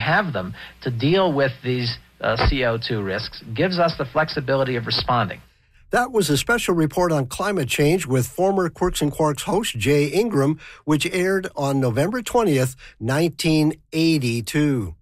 have them to deal with these CO2 risks gives us the flexibility of responding. That was a special report on climate change with former Quirks and Quarks host Jay Ingram, which aired on November 20th, 1982.